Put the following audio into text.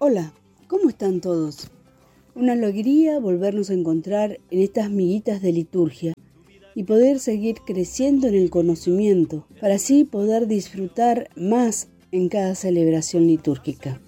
Hola, ¿cómo están todos? Una alegría volvernos a encontrar en estas miguitas de liturgia y poder seguir creciendo en el conocimiento, para así poder disfrutar más en cada celebración litúrgica.